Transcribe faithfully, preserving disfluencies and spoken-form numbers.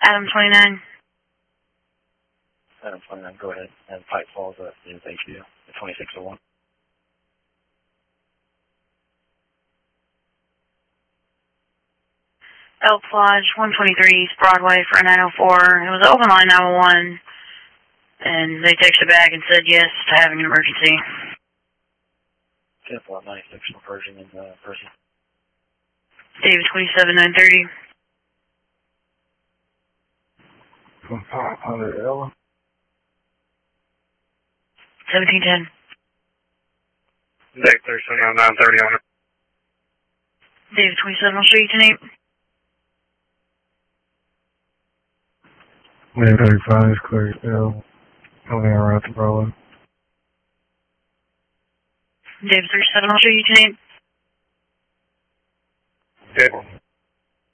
Adam twenty-nine. Adam twenty-nine, go ahead. And Pipe Falls uh, is H B O, twenty-six oh one. Elk Lodge, one twenty-three East Broadway for nine oh four. It was open line nine one one, and they texted back and said yes to having an emergency. ten four ninety-six from Pershing and uh, Percy. David twenty-seven nine thirty. From five hundred Ella. seventeen ten. Deck thirty-seven oh nine thirty on it. David twenty-seven, I'll show you tonight. Wave thirty-five is clear still. Coming around the roller. David thirty-seven, I'll show you tonight. Good.